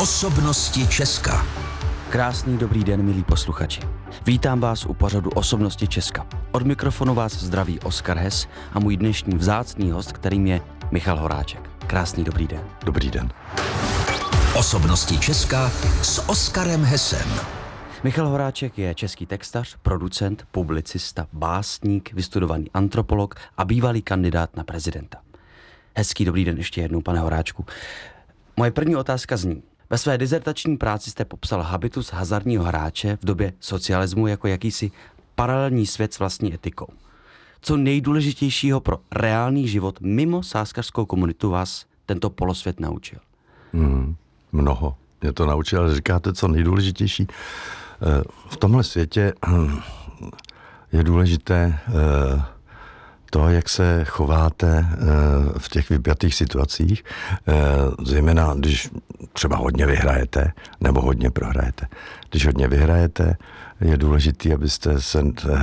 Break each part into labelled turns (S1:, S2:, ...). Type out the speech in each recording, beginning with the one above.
S1: Osobnosti Česka.
S2: Krásný dobrý den, milí posluchači. Vítám vás u pořadu Osobnosti Česka. Od mikrofonu vás zdraví Oskar Hess a můj dnešní vzácný host, kterým je Michal Horáček. Krásný dobrý den.
S3: Dobrý den.
S1: Osobnosti Česka s Oskarem Hessem.
S2: Michal Horáček je český textař, producent, publicista, básník, vystudovaný antropolog a bývalý kandidát na prezidenta. Hezký dobrý den ještě jednou, pane Horáčku. Moje první otázka zní. Ve své dizertační práci jste popsal habitus hazardního hráče v době socialismu jako jakýsi paralelní svět s vlastní etikou. Co nejdůležitějšího pro reálný život mimo sázkařskou komunitu vás tento polosvět naučil?
S3: Mnoho. Mě to naučil, ale říkáte, co nejdůležitější. V tomhle světě je důležité to, jak se chováte v těch vypjatých situacích, zejména když třeba hodně vyhrajete nebo hodně prohrajete. Když hodně vyhrajete, je důležitý, abyste se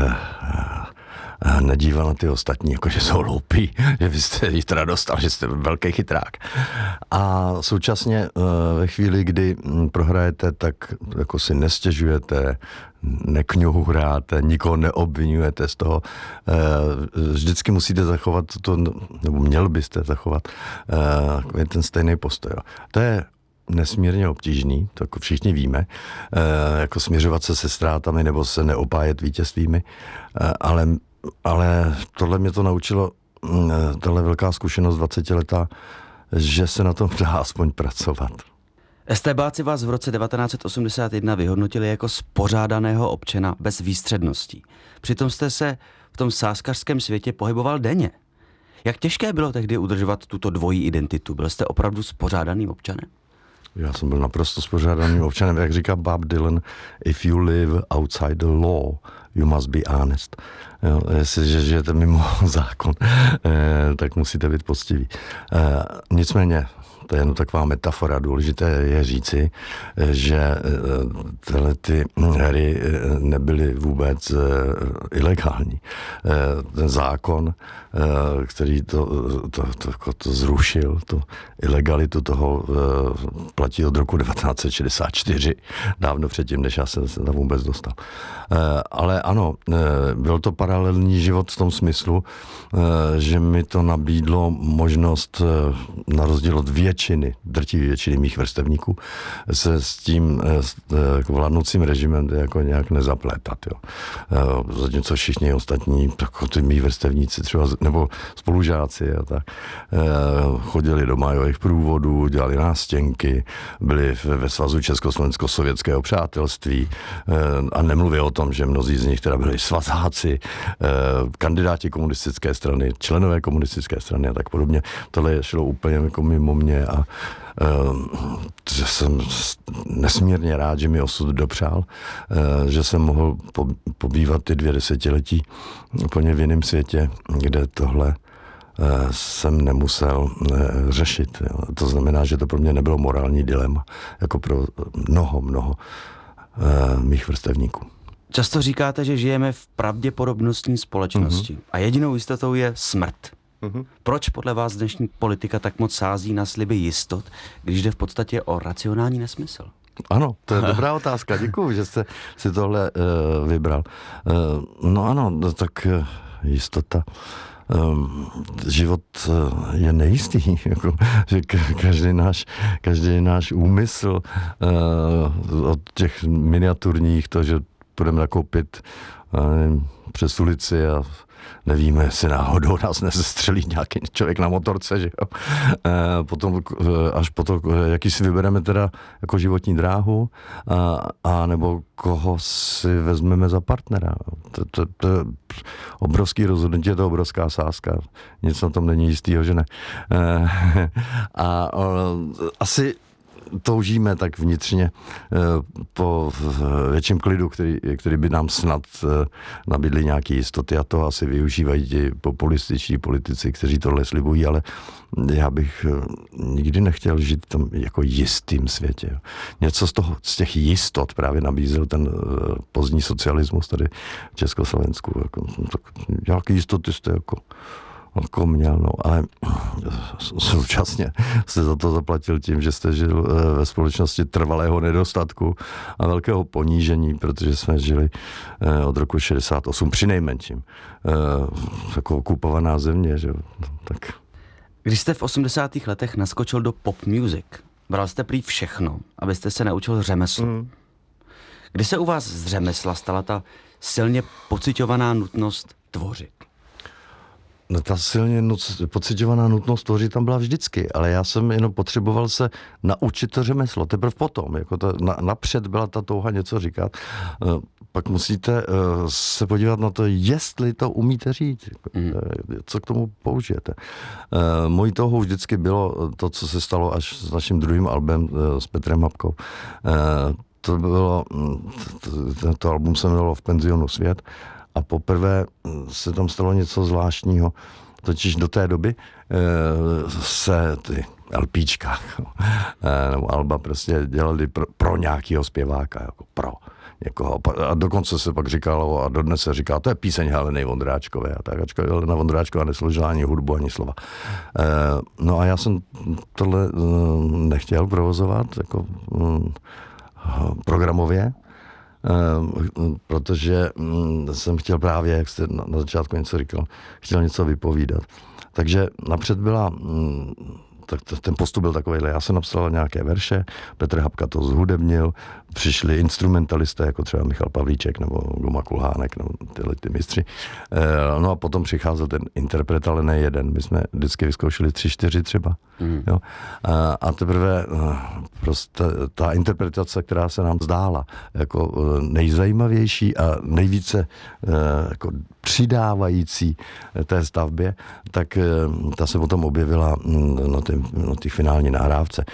S3: nedíval na ty ostatní, jakože jsou hloupí, že byste jich teda dostal, že jste velký chytrák. A současně ve chvíli, kdy prohrajete, tak jako si nestěžujete, nekňuhráte, nikoho neobvinujete z toho. Vždycky musíte zachovat to, nebo měl byste zachovat ten stejný postoj. To je nesmírně obtížný, to jako všichni víme, jako směřovat se ztrátami nebo se neopájet vítězstvími, ale tohle mě to naučilo, tahle velká zkušenost 20letá, že se na tom dá aspoň pracovat.
S2: Estébáci vás v roce 1981 vyhodnotili jako spořádaného občana bez výstředností. Přitom jste se v tom sázkařském světě pohyboval denně. Jak těžké bylo tehdy udržovat tuto dvojí identitu? Byl jste opravdu spořádaným občanem?
S3: Já jsem byl naprosto spořádaným občanem, jak říká Bob Dylan, if you live outside the law, you must be honest. Jo, jestliže žijete mimo zákon, tak musíte být poctiví. Nicméně, to je jen taková metafora, důležité je říci, že tyhle ty hry nebyly vůbec ilegální. Ten zákon, který to zrušil, tu ilegalitu toho platí od roku 1964, dávno předtím, než já jsem se tam vůbec dostal. Ale ano, byl to paralelní život v tom smyslu, že mi to nabídlo možnost, na rozdíl od drtivé většiny mých vrstevníků, se s tím vládnoucím režimem jako nějak nezaplétat. Jo. Zatímco všichni ostatní, jako ty mý vrstevníci třeba, nebo spolužáci a tak, chodili do májových průvodů, dělali nástěnky, byli ve svazu Československo-sovětského přátelství a nemluví o tom, že mnozí z nich teda byli svazáci, kandidáti komunistické strany, členové komunistické strany a tak podobně. Tohle šlo úplně jako mimo mě a že jsem nesmírně rád, že mi osud dopřál, že jsem mohl pobývat ty 2 desetiletí úplně v jiném světě, kde tohle jsem nemusel řešit. Jo. To znamená, že to pro mě nebylo morální dilema, jako pro mnoho mých vrstevníků.
S2: Často říkáte, že žijeme v pravděpodobnostní společnosti a jedinou jistotou je smrt. Proč podle vás dnešní politika tak moc sází na sliby jistot, když jde v podstatě o racionální nesmysl?
S3: Ano, to je dobrá otázka. Děkuju, že jste si tohle vybral. No ano, tak jistota. Život je nejistý, jako, že každý náš úmysl od těch miniaturních, to, že půjdeme nakoupit přes ulici a nevíme, jestli náhodou nás nezestřelí nějaký člověk na motorce, že jo. Potom, až potom, jaký si vybereme teda jako životní dráhu, a nebo koho si vezmeme za partnera. To je obrovský rozhodnutí, je to obrovská sázka. Nic na tom není jistýho, že ne. Asi toužíme tak vnitřně po větším klidu, který by nám snad nabídli nějaké jistoty, a to asi využívají ti populističtí politici, kteří tohle slibují, ale já bych nikdy nechtěl žít tam jako jistým světě. Něco z těch jistot právě nabízel ten pozdní socialismus tady v Československu. Jako, tak nějaké jistoty jste jako Jako měl, no, ale současně jste za to zaplatil tím, že jste žil ve společnosti trvalého nedostatku a velkého ponížení, protože jsme žili od roku 68 přinejmenším. Jako okupovaná země, že jo, tak.
S2: Když jste v 80. letech naskočil do pop music, bral jste prý všechno, abyste se naučil řemeslo. Kdy se u vás z řemesla stala ta silně pociťovaná nutnost tvořit?
S3: No, ta silně pociťovaná nutnost tvořit tam byla vždycky, ale já jsem jenom potřeboval se naučit to řemeslo. Teprve potom, jako napřed byla ta touha něco říkat. Pak musíte se podívat na to, jestli to umíte říct, co k tomu použijete. Mojí touhou vždycky bylo to, co se stalo až s naším druhým albem s Petrem Hapkou. To bylo, to album se jmenovalo V penzionu svět a poprvé se tam stalo něco zvláštního. Totiž do té doby se ty LPčka nebo alba prostě dělali pro nějakého zpěváka, jako pro někoho. A dokonce se pak říkalo, a dodnes se říká, to je píseň Heleny Vondráčkové. A tak, ačkoliv Helena Vondráčková nesložila ani hudbu, ani slova. No a já jsem tohle nechtěl provozovat jako programově, protože jsem chtěl právě, jak jste na začátku něco říkal, chtěl něco vypovídat. Takže napřed byla, tak ten postup byl takovýhle, já jsem napsal nějaké verše, Petr Hapka to zhudebnil, přišli instrumentalisté, jako třeba Michal Pavlíček nebo Guma Kulhánek, nebo tyhle ty mistři. No a potom přicházel ten interpret, ale ne jeden. My jsme vždycky vyzkoušeli 3-4 třeba. Jo? A teprve prostě ta interpretace, která se nám zdála jako nejzajímavější a nejvíce jako přidávající té stavbě, tak ta se potom objevila na té finální nahrávce.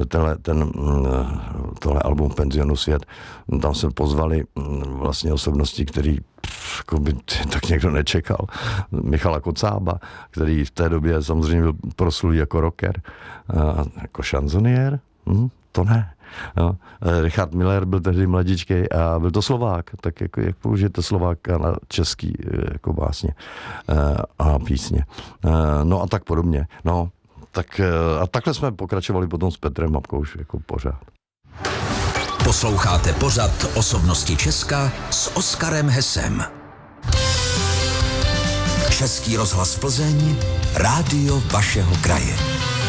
S3: Tohle album Penzionu svět, tam se pozvali vlastně osobnosti, který jako by tak někdo nečekal. Michala Kocába, který v té době samozřejmě byl proslulý jako rocker, jako šanzoniér, to ne. No. Richard Miller byl tehdy mladíčkej a byl to Slovák, tak jako, jak použijete Slováka na český jako básně a písně. No a tak podobně. No, tak a takhle jsme pokračovali potom s Petrem Hapkou už jako pořád.
S1: Posloucháte pořad Osobnosti Česka s Oskarem Hesem. Český rozhlas Plzeň, rádio vašeho kraje.